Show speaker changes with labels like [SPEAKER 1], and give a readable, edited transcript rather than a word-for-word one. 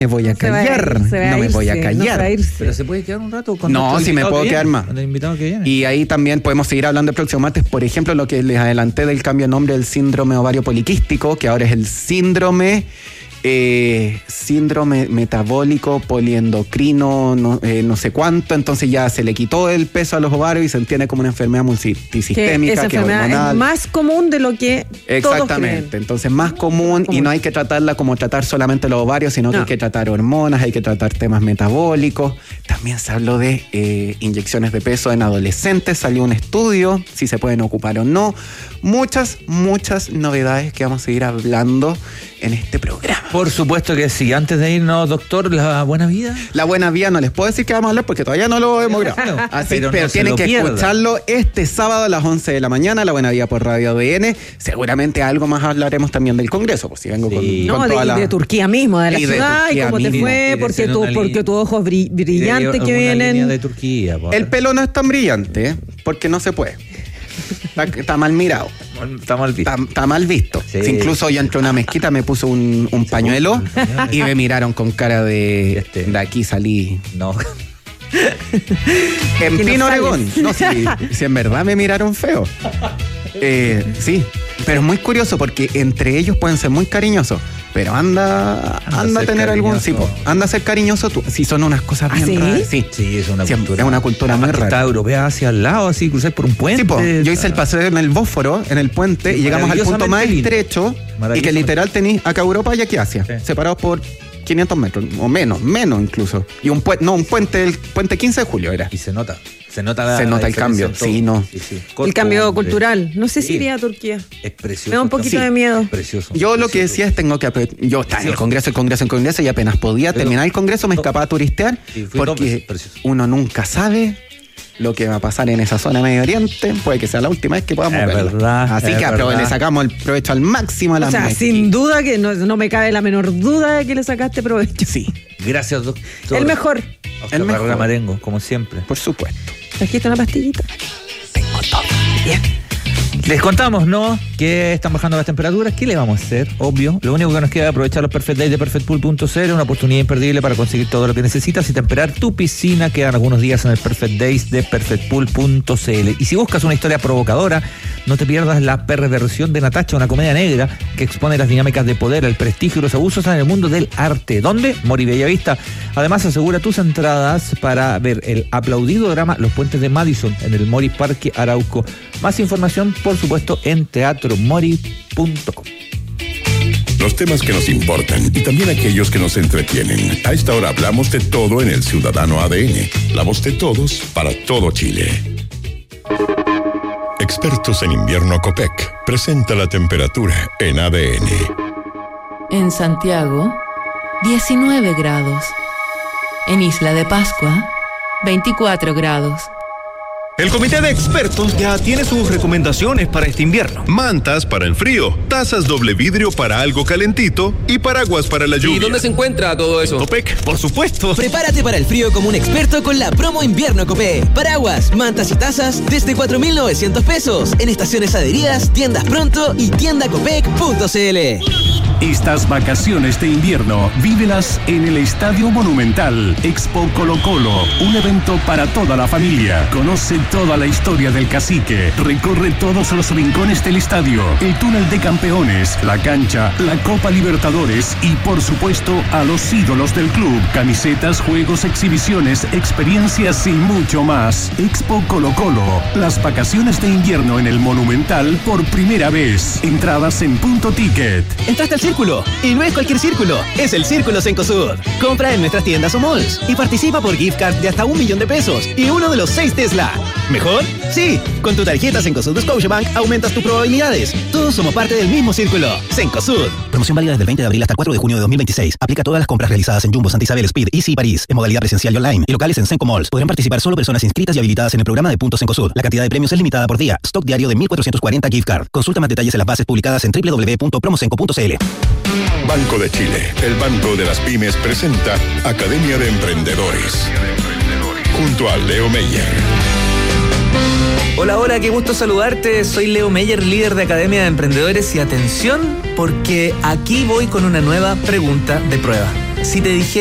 [SPEAKER 1] me voy a callar, no me voy a callar.
[SPEAKER 2] Pero se puede quedar un rato con
[SPEAKER 1] no, si me puedo quedar más.
[SPEAKER 2] Con el invitado que viene.
[SPEAKER 1] Y ahí también podemos seguir hablando el próximo martes, por ejemplo, lo que les adelanté del cambio de nombre del síndrome ovario poliquístico, que ahora es el síndrome metabólico poliendocrino, no sé cuánto. Entonces ya se le quitó el peso a los ovarios y se entiende como una enfermedad multisistémica,
[SPEAKER 3] esa enfermedad
[SPEAKER 1] hormonal.
[SPEAKER 3] Es más común de lo que
[SPEAKER 1] exactamente,
[SPEAKER 3] todos
[SPEAKER 1] entonces más común y no hay que tratarla como tratar solamente los ovarios, sino que hay que tratar hormonas, hay que tratar temas metabólicos. También se habló de inyecciones de peso en adolescentes, salió un estudio, si se pueden ocupar o no. Muchas novedades que vamos a seguir hablando en este programa.
[SPEAKER 2] Por supuesto que sí. Antes de irnos, doctor, ¿la buena vida?
[SPEAKER 1] La buena vida no les puedo decir que vamos a hablar porque todavía no lo hemos grabado. Pero no tienen que escucharlo este sábado a las 11 de la mañana, La Buena Vida por Radio ADN. Seguramente algo más hablaremos también del Congreso, pues si vengo con toda
[SPEAKER 3] de Turquía mismo, de la ciudad, y cómo te fue, porque tus ojos brillantes que vienen.
[SPEAKER 2] De Turquía,
[SPEAKER 1] el pelo no es tan brillante, porque no se puede. Está mal mirado.
[SPEAKER 2] Está mal visto.
[SPEAKER 1] Está mal visto. Sí. Incluso yo entré a una mezquita, me puse un pañuelo y me miraron con cara de aquí salí.
[SPEAKER 2] No.
[SPEAKER 1] En Pino, Oregón. No, si en verdad me miraron feo. Sí, pero es muy curioso porque entre ellos pueden ser muy cariñosos. Pero anda a tener algún tipo. Anda a ser cariñoso tú. Si son unas cosas bien raras. Sí,
[SPEAKER 2] es una cultura.
[SPEAKER 1] Es una cultura muy rara.
[SPEAKER 2] Está europea hacia el lado, así, cruzar por un puente.
[SPEAKER 1] Sí, yo hice el paseo en el Bósforo, en el puente, y llegamos al punto más estrecho, y que literal tenéis acá Europa y aquí Asia, separados por 500 metros, o menos incluso. Y un puente, el puente 15 de julio era.
[SPEAKER 2] Y se nota
[SPEAKER 1] el cambio, sí, no.
[SPEAKER 3] Sí. El cambio cultural. No sé si iría a Turquía.
[SPEAKER 2] Es precioso.
[SPEAKER 3] Me da un poquito de miedo.
[SPEAKER 2] Es precioso.
[SPEAKER 1] Yo lo que decía es yo estaba en el Congreso y apenas podía terminar el Congreso me escapaba a turistear porque uno nunca sabe lo que va a pasar en esa zona de Medio Oriente. Puede que sea la última vez que podamos verla. Así que le sacamos el provecho al máximo a la
[SPEAKER 3] mezquita. Sin duda que no me cabe la menor duda de que le sacaste provecho.
[SPEAKER 1] Sí.
[SPEAKER 2] Gracias, doctor.
[SPEAKER 3] El mejor.
[SPEAKER 2] El mejor Marengo, como siempre.
[SPEAKER 1] Por supuesto.
[SPEAKER 3] ¿Trajiste una pastillita?
[SPEAKER 1] Tengo todo.
[SPEAKER 3] Bien.
[SPEAKER 2] Les contamos, ¿no?, que están bajando las temperaturas. ¿Qué le vamos a hacer? Obvio. Lo único que nos queda es aprovechar los Perfect Days de perfectpool.cl, una oportunidad imperdible para conseguir todo lo que necesitas y temperar tu piscina. Quedan algunos días en el Perfect Days de perfectpool.cl. Y si buscas una historia provocadora, no te pierdas la perversión de Natacha, una comedia negra que expone las dinámicas de poder, el prestigio y los abusos en el mundo del arte. ¿Dónde? Mori Bellavista. Además, asegura tus entradas para ver el aplaudido drama Los Puentes de Madison en el Mori Parque Arauco. Más información, por supuesto, en teatromori.com.
[SPEAKER 4] Los temas que nos importan y también aquellos que nos entretienen. A esta hora hablamos de todo en El Ciudadano ADN. La voz de todos para todo Chile. Expertos en invierno Copec presenta la temperatura en ADN.
[SPEAKER 5] En Santiago, 19 grados. En Isla de Pascua, 24 grados.
[SPEAKER 6] El comité de expertos ya tiene sus recomendaciones para este invierno.
[SPEAKER 4] Mantas para el frío, tazas doble vidrio para algo calentito y paraguas para la lluvia.
[SPEAKER 7] ¿Y dónde se encuentra todo eso?
[SPEAKER 6] Copec, por supuesto.
[SPEAKER 8] Prepárate para el frío como un experto con la promo invierno Copec. Paraguas, mantas y tazas desde 4.900 pesos en estaciones adheridas, tiendas pronto y tiendacopec.cl.
[SPEAKER 9] Estas vacaciones de invierno, vívelas en el Estadio Monumental. Expo Colo Colo, un evento para toda la familia. Conoce toda la historia del cacique. Recorre todos los rincones del estadio, el túnel de campeones, la cancha, la Copa Libertadores y, por supuesto, a los ídolos del club. Camisetas, juegos, exhibiciones, experiencias y mucho más. Expo Colo Colo, las vacaciones de invierno en el Monumental por primera vez. Entradas en Punto Ticket.
[SPEAKER 8] Entraste al círculo, y no es cualquier círculo, es el Círculo Cencosud. Compra en nuestras tiendas o malls y participa por gift card de hasta $1.000.000 y uno de los 6 Tesla. ¿Mejor? Sí, con tu tarjeta Cencosud de Scotiabank aumentas tus probabilidades. Todos somos parte del mismo círculo. Cencosud.
[SPEAKER 10] Promoción válida desde el 20 de abril hasta el 4 de junio de 2026. Aplica a todas las compras realizadas en Jumbo, Santa Isabel, Speed, Easy y París, en modalidad presencial y online, y locales en Cenco Malls. Podrán participar solo personas inscritas y habilitadas en el programa de Puntos Cencosud. La cantidad de premios es limitada por día. Stock diario de 1.440 gift card. Consulta más detalles en las bases publicadas en www.promocenco.cl.
[SPEAKER 4] Banco de Chile, el banco de las pymes, presenta Academia de Emprendedores. Junto a Leo Meyer.
[SPEAKER 11] Hola, qué gusto saludarte. Soy Leo Meyer, líder de Academia de Emprendedores, y atención, porque aquí voy con una nueva pregunta de prueba. Si te dijera